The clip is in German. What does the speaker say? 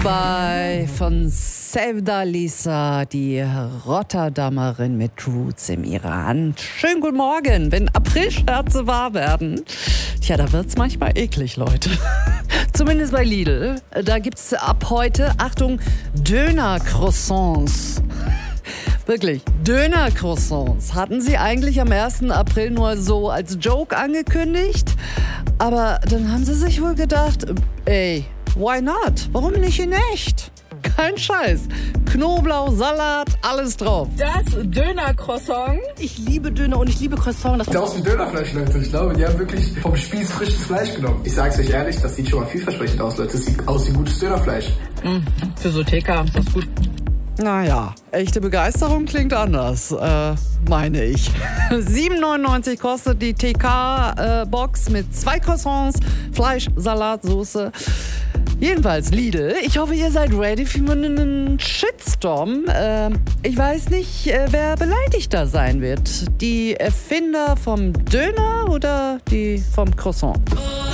Goodbye von Sevda Lisa, die Rotterdamerin mit Roots im Iran. Schönen guten Morgen, wenn Aprilscherze wahr werden. Tja, da wird's manchmal eklig, Leute. Zumindest bei Lidl. Da gibt's ab heute, Achtung, Döner-Croissants. Wirklich, Döner-Croissants hatten sie eigentlich am 1. April nur so als Joke angekündigt. Aber dann haben sie sich wohl gedacht, ey, why not? Warum nicht in echt? Kein Scheiß. Knoblauch, Salat, alles drauf. Das Döner-Croissant. Ich liebe Döner und ich liebe Croissant. Das sieht aus wie Dönerfleisch, Leute. Ich glaube, die haben wirklich vom Spieß frisches Fleisch genommen. Ich sag's euch ehrlich, das sieht schon mal vielversprechend aus, Leute. Das sieht aus wie gutes Dönerfleisch. Für so TK ist das gut. Naja, echte Begeisterung klingt anders, meine ich. 7,99 kostet die TK-Box mit 2 Croissants, Fleisch, Salat, Soße. Jedenfalls Lidl, ich hoffe, ihr seid ready für einen Shitstorm. Ich weiß nicht, wer beleidigter sein wird. Die Erfinder vom Döner oder die vom Croissant?